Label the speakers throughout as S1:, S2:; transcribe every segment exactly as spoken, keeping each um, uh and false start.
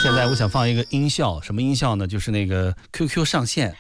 S1: 现在我想放一个音效，什么音效呢？就是那个 Q Q 上线，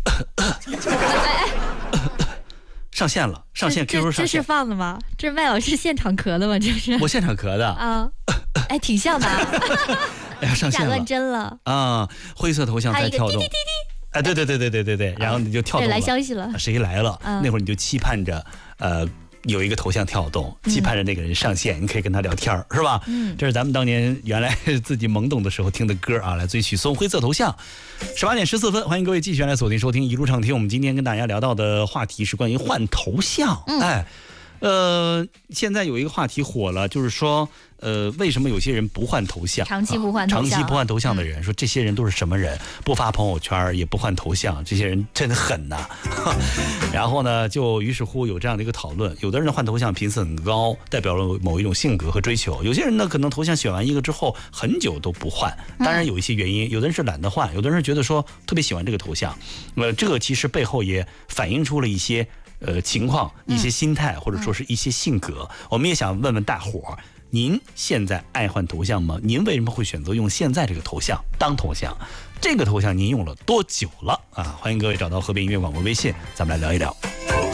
S1: 上线了，上线 Q Q 上线。
S2: 这是放的吗？这是麦老师现场咳的吗？这是
S1: 我现场咳的
S2: 啊，哎，挺像的、啊。
S1: 哎呀，上线了，
S2: 假乱真了
S1: 啊！灰色头像在跳动。
S2: 滴滴滴滴
S1: 哎，对对对对对对对，然后你就跳动了，
S2: 来消息了，
S1: 谁来了？
S2: 嗯、
S1: 那会儿你就期盼着，呃，有一个头像跳动，期盼着那个人上线，嗯、你可以跟他聊天，是吧？嗯，这是咱们当年原来自己懵懂的时候听的歌啊，来自于许嵩《灰色头像》。十八点十四分，欢迎各位继续来锁定收听一路畅听。我们今天跟大家聊到的话题是关于换头像，嗯、哎。呃，现在有一个话题火了，就是说，呃，为什么有些人不换头像，
S2: 长期不换头像、啊，
S1: 长期不换头像的人，嗯、说这些人都是什么人？不发朋友圈，也不换头像，这些人真的狠呐！然后呢，就于是乎有这样的一个讨论，有的人换头像频次很高，代表了某一种性格和追求；有些人呢，可能头像选完一个之后，很久都不换。当然有一些原因，有的人是懒得换，有的人是觉得说特别喜欢这个头像。呃，这个其实背后也反映出了一些。呃，情况、一些心态，或者说是一些性格，嗯、我们也想问问大伙儿，您现在爱换头像吗？您为什么会选择用现在这个头像当头像？这个头像您用了多久了啊？欢迎各位找到河北音乐广播微信，咱们来聊一聊。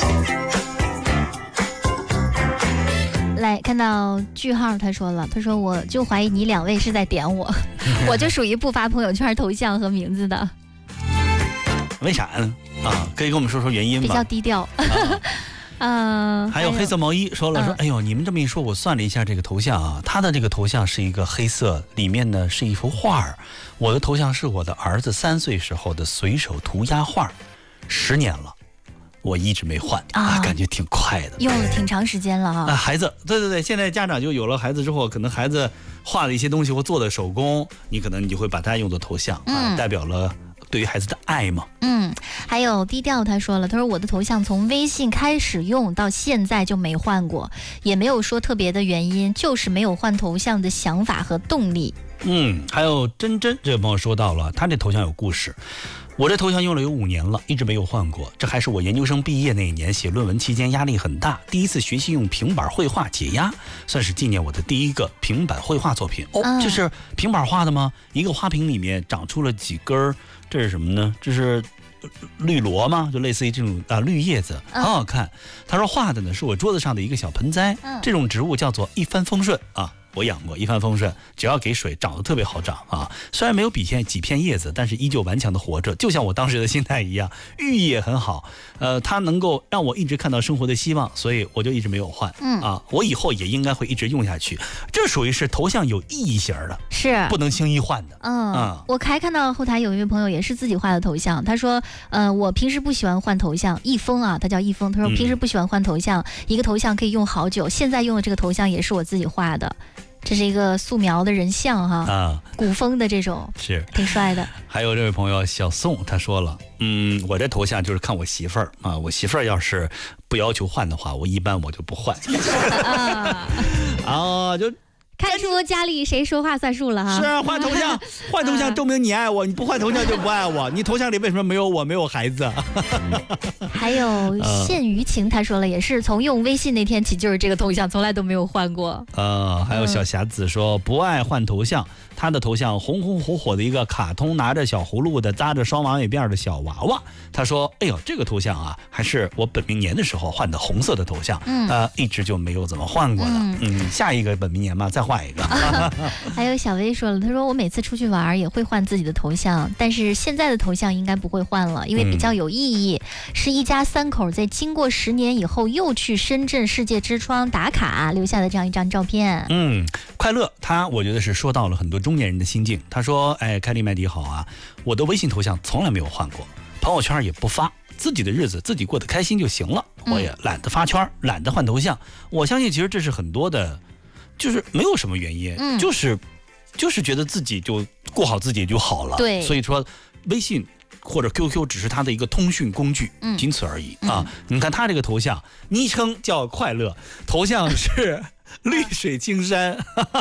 S2: 来看到句号，他说了，他说我就怀疑你两位是在点我，我就属于不发朋友圈头像和名字的。
S1: 为啥呢？啊，可以跟我们说说原因吗？
S2: 比较低调。嗯、呃，
S1: 还有黑色毛衣说了说，嗯、哎呦，你们这么一说，我算了一下这个头像啊，他的这个头像是一个黑色，里面呢是一幅画，我的头像是我的儿子三岁时候的随手涂鸦画，十年了。我一直没换啊，啊，感觉挺快的，
S2: 用了挺长时间了哈、
S1: 啊。孩子，对对对，现在家长就有了孩子之后，可能孩子画的一些东西或做的手工，你可能你就会把它用作头像、嗯、啊，代表了对于孩子的爱嘛。
S2: 嗯，还有低调他说了，他说我的头像从微信开始用到现在就没换过，也没有说特别的原因，就是没有换头像的想法和动力。
S1: 嗯，还有真真这位朋友说到了，他这头像有故事。我这头像用了有五年了，一直没有换过。这还是我研究生毕业那一年，写论文期间压力很大，第一次学习用平板绘画解压，算是纪念我的第一个平板绘画作品。哦，嗯、这是平板画的吗？一个花瓶里面长出了几根，这是什么呢？这是绿萝吗？就类似于这种啊绿叶子，很好看。嗯、他说画的呢是我桌子上的一个小盆栽，嗯、这种植物叫做一帆风顺啊。我养过，一帆风顺，只要给水，长得特别好长啊。虽然没有几片几片叶子，但是依旧顽强的活着，就像我当时的心态一样，寓意也很好。呃，它能够让我一直看到生活的希望，所以我就一直没有换。嗯啊，我以后也应该会一直用下去。这属于是头像有意义型的，
S2: 是
S1: 不能轻易换的。
S2: 嗯啊，我还看到后台有一位朋友也是自己画的头像，他说，呃，我平时不喜欢换头像，易峰啊，他叫易峰，他说平时不喜欢换头像，嗯、一个头像可以用好久，现在用的这个头像也是我自己画的。这是一个素描的人像哈，啊，古风的这种
S1: 是挺
S2: 帅的。
S1: 还有这位朋友小宋，他说了，嗯，我这头像就是看我媳妇儿啊，我媳妇儿要是不要求换的话，我一般我就不换。啊, 啊，就
S2: 看出家里谁说话算数了哈。
S1: 是啊，换头像，换头像证明你爱我，你不换头像就不爱我。你头像里为什么没有我，没有孩子？
S2: 还有现于情，他说了，也是从用微信那天起就是这个头像，从来都没有换过。
S1: 呃，还有小霞子说不爱换头像，他的头像红红火火的一个卡通拿着小葫芦的扎着双马尾辫的小娃娃。他说，哎呦，这个头像啊，还是我本命年的时候换的红色的头像，嗯，呃，一直就没有怎么换过了。嗯，嗯下一个本命年嘛，再换。换一个。
S2: 还有小薇说了，他说我每次出去玩也会换自己的头像，但是现在的头像应该不会换了，因为比较有意义，嗯、是一家三口在经过十年以后又去深圳世界之窗打卡留下的这样一张照片。
S1: 嗯，快乐他我觉得是说到了很多中年人的心境。他说，哎，凯莉麦迪好啊，我的微信头像从来没有换过，朋友圈也不发，自己的日子自己过得开心就行了，我也懒得发圈，懒得换头像。我相信其实这是很多的。就是没有什么原因，嗯、就是就是觉得自己就过好自己就好了。
S2: 对，
S1: 所以说微信或者 Q Q 只是他的一个通讯工具，嗯、仅此而已啊。嗯、你看他这个头像，昵称叫快乐，头像是绿水青山，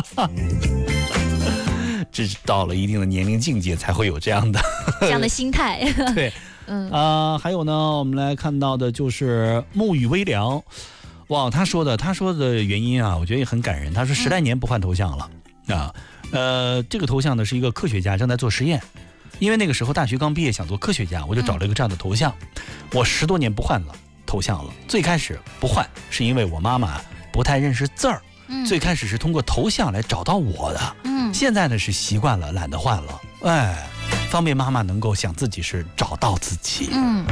S1: 这是到了一定的年龄境界才会有这样的
S2: 这样的心态。
S1: 对，嗯啊、呃，还有呢，我们来看到的就是沐雨微凉。哇，他说的他说的原因啊，我觉得也很感人。他说十来年不换头像了、嗯、啊， 呃，这个头像呢是一个科学家正在做实验，因为那个时候大学刚毕业，想做科学家，我就找了一个这样的头像。嗯、我十多年不换了头像了，最开始不换是因为我妈妈不太认识字儿，嗯、最开始是通过头像来找到我的，嗯，现在呢是习惯了，懒得换了，哎，方便妈妈能够想自己是找到自己，嗯。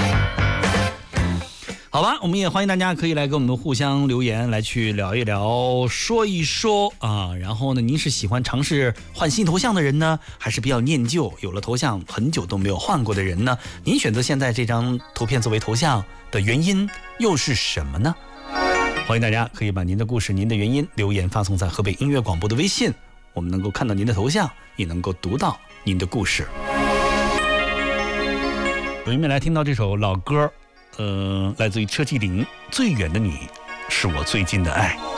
S1: 好吧，我们也欢迎大家可以来跟我们互相留言，来去聊一聊，说一说啊。然后呢，您是喜欢尝试换新头像的人呢，还是比较念旧，有了头像很久都没有换过的人呢？您选择现在这张图片作为头像的原因又是什么呢？欢迎大家可以把您的故事、您的原因留言发送在河北音乐广播的微信，我们能够看到您的头像，也能够读到您的故事。我们来听到这首老歌。呃，来自于车继麟，最远的你是我最近的爱。